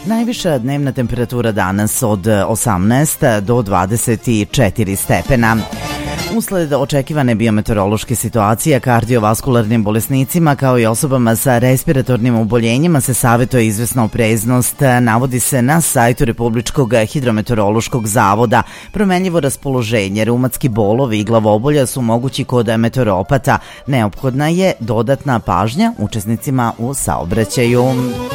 Najviša dnevna temperatura danas od 18 do 24 stepena. Usled očekivane biometeorološke situacije, kardiovaskularnim bolesnicima kao i osobama sa respiratornim oboljenjima se savjetuje izvesna opreznost, navodi se na sajtu Republičkog hidrometeorološkog zavoda. Promenljivo raspoloženje, reumatski bolovi i glavobolja su mogući kod meteoropata. Neophodna je dodatna pažnja učesnicima u saobraćaju.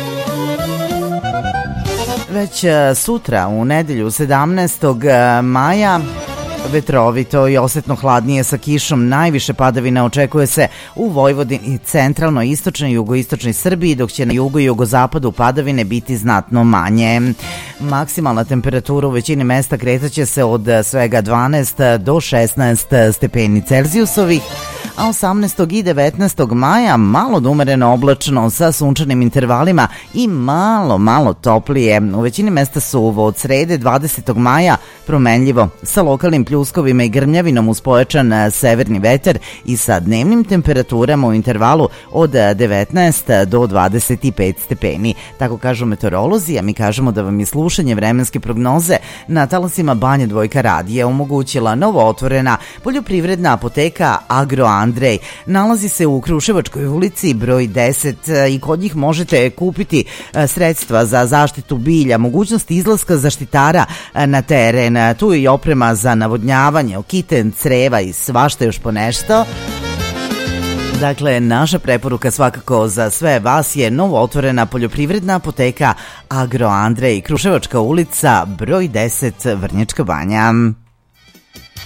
Već sutra, u nedelju 17. maja, vetrovito i osetno hladnije sa kišom. Najviše padavina očekuje se u Vojvodini, centralnoj, istočnoj i jugoistočnoj Srbiji, dok će na jugu i jugozapadu padavine biti znatno manje. Maksimalna temperatura u većini mesta kretaće se od svega 12 do 16 stepeni Celzijusovih, a 18. i 19. maja malo do umereno oblačno sa sunčanim intervalima i malo toplije. U većini mesta suvo. Od srede 20. maja promenljivo sa lokalnim pljuskovima i grmljavinom uz pojačan severni vetar i sa dnevnim temperaturama u intervalu od 19 do 25 stepeni. Tako kažu meteorolozi, a mi kažemo da vam je slušanje vremenske prognoze na talasima Banja Dvojka radija omogućila novo otvorena poljoprivredna apoteka Agro Andrej. Nalazi se u Kruševačkoj ulici broj 10 i kod njih možete kupiti sredstva za zaštitu bilja, mogućnost izlaska zaštitara na teren. Tu je i oprema za navodnjavanje, okiten, creva i svašta još po nešto. Dakle, naša preporuka svakako za sve vas je novo otvorena poljoprivredna apoteka Agro Andrej, Kruševačka ulica broj 10, Vrnjačka Banja.